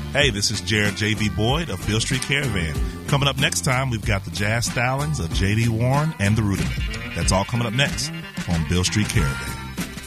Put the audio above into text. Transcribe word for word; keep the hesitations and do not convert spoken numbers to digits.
Hey, this is Jared J V. Boyd of Beale Street Caravan. Coming up next time, we've got the jazz stylings of J D. Warren and the Rudiment. That's all coming up next on Beale Street Caravan.